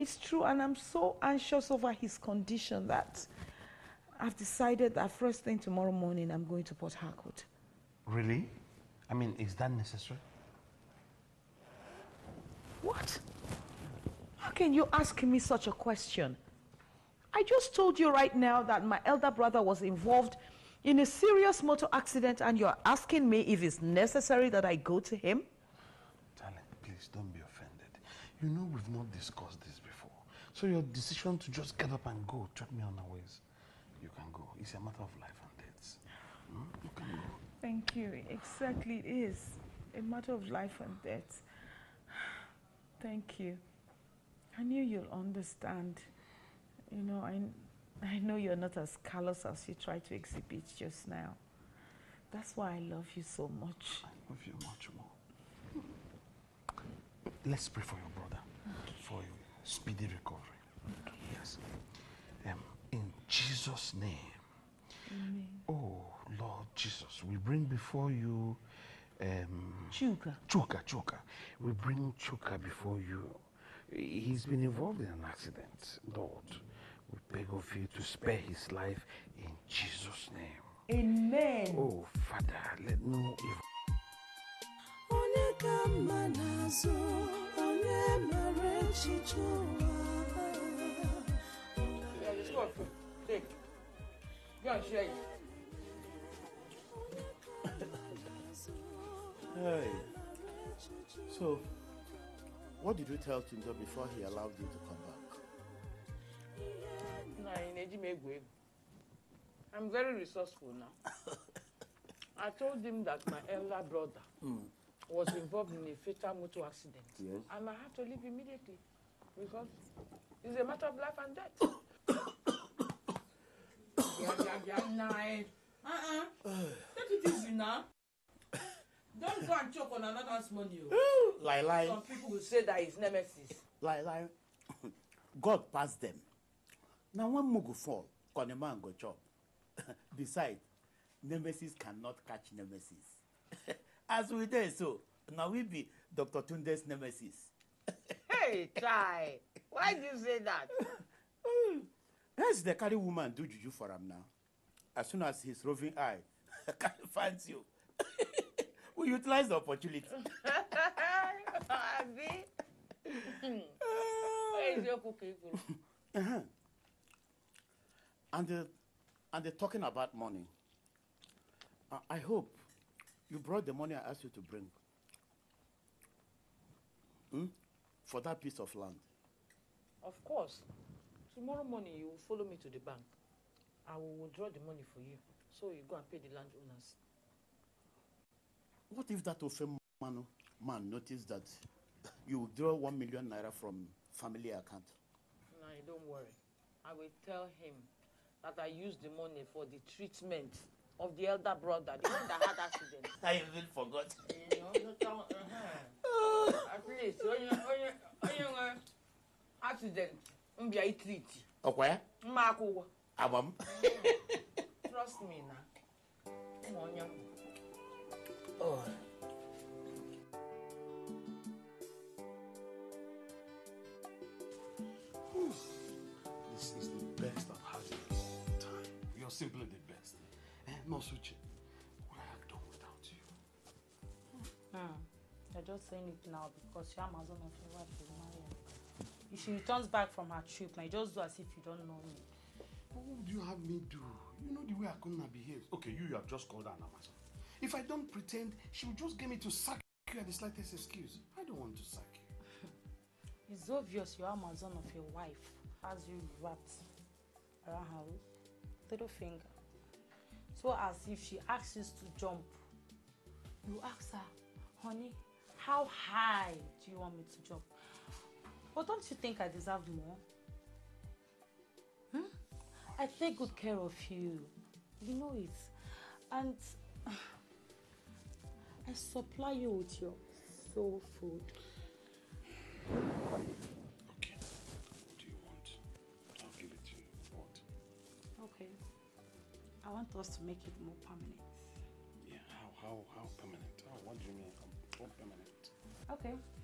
It's true, and I'm so anxious over his condition that I've decided that first thing tomorrow morning I'm going to Port Harcourt. Really? I mean, is that necessary? What? How can you ask me such a question? I just told you right now that my elder brother was involved in a serious motor accident, and you're asking me if it's necessary that I go to him? Darling, please don't be offended. You know we've not discussed this before. So your decision to just get up and go, tread me unawares. You can go. It's a matter of life and death. You can go. Thank you. Exactly, it is a matter of life and death. Thank you. I knew you'll understand. You know, I know you're not as callous as you try to exhibit just now. That's why I love you so much. I love you much more. Let's pray for your brother, for your speedy recovery. Okay. Yes. In Jesus' name. Amen. Oh, Lord Jesus, we bring before you Chuka. Chuka. We bring Chuka before you. He's been involved in an accident, Lord. We beg of you to spare his life in Jesus' name. Amen. Oh, Father, let no evil. Take. Go and share it. Hey. So, what did you tell Tunja before he allowed you to come back? I'm very resourceful now. I told him that my elder brother was involved in a fatal motor accident. Yes. And I had to leave immediately because it's a matter of life and death. Take it easy now. Don't go and choke on another's money. Lie. Some people will say that it's nemesis. Lie. God passed them. Now when Mugu fall, Konema go chop. Besides, nemesis cannot catch nemesis. As we did so, now we be Dr. Tunde's nemesis. Hey, try. Why do you say that? Yes, the carry woman do juju for him now. As soon as his roving eye finds you, we utilize the opportunity. Where is your cooking? And they're talking about money. I hope you brought the money I asked you to bring. For that piece of land. Of course. Tomorrow morning you will follow me to the bank. I will withdraw the money for you. So you go and pay the landowners. What if that Ofe man noticed that you withdraw 1 million naira from family account? No, don't worry. I will tell him that I used the money for the treatment of the elder brother, the one that had accident. I even forgot. At least when you accident, I treat. Okay. Abam. Trust me now. Come on, young. Oh. This is the best I've had in a long time. You're simply the best. No, Suchi, what I have done without you. You're just saying it now because your Amazon of your wife is married. If she returns back from her trip, now you just do as if you don't know me. But what do you have me do? You know the way Akuna behaves. Okay, you have just called her an Amazon. If I don't pretend, she will just get me to sack you at the slightest excuse. I don't want to sack you. It's obvious your Amazon of your wife has you wrapped around her little finger. So as if she asks you to jump, you ask her, honey, how high do you want me to jump? But don't you think I deserve more? I take good care of you. You know it. And I supply you with your soul food. Okay. What do you want? I'll give it to you. What? Okay. I want us to make it more permanent. Yeah, how permanent? What do you mean? How permanent? Okay.